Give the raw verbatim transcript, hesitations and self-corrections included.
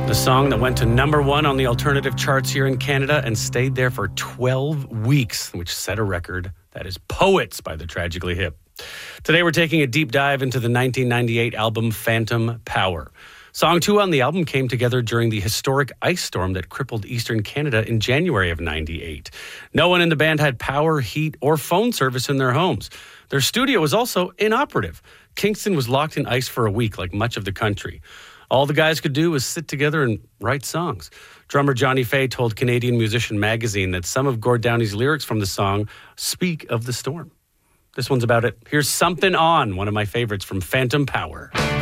The song that went to number one on the alternative charts here in Canada and stayed there for twelve weeks, which set a record. That is Poets by the Tragically Hip. Today we're taking a deep dive into the nineteen ninety-eight album Phantom Power. Song two on the album came together during the historic ice storm that crippled eastern Canada in January of ninety-eight. No one in the band had power, heat, or phone service in their homes. Their studio was also inoperative. Kingston was locked in ice for a week, like much of the country. All the guys could do was sit together and write songs. Drummer Johnny Fay told Canadian Musician Magazine that some of Gord Downie's lyrics from the song speak of the storm. This one's about it. Here's Something On, one of my favorites from Phantom Power.